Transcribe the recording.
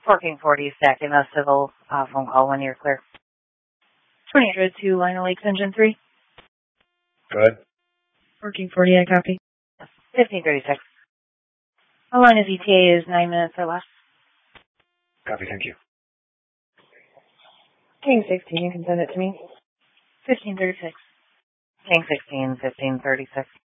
Working 40, stacking a civil phone call when you're clear. 28 to Lino Lakes, Engine 3. Go ahead. Working 40, I copy. 1536. How long is ETA is 9 minutes or less. Copy, thank you. King 16, you can send it to me. 1536. King 16, 1536.